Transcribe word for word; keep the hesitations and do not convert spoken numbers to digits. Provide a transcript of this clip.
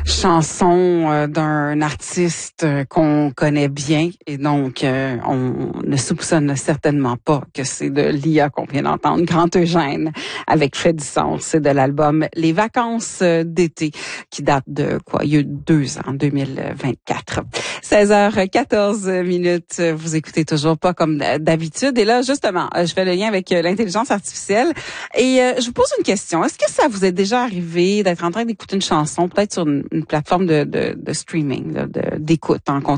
chanson euh, d'un artiste euh, qu'on connaît bien et donc euh, on ne soupçonne certainement pas que c'est de l'I A qu'on vient d'entendre. Grand Eugène avec Fait du sens, c'est de l'album Les vacances d'été qui date de quoi, il y a deux ans, deux mille vingt-quatre. seize heures quatorze minutes, vous écoutez toujours pas comme d'habitude et là justement, je fais le lien avec l'intelligence artificielle et je vous pose une question. Est-ce que ça vous est déjà arrivé d'être en train d'écouter une chanson peut-être sur une, une plateforme de, de, de streaming, là, de, d'écoute en continu?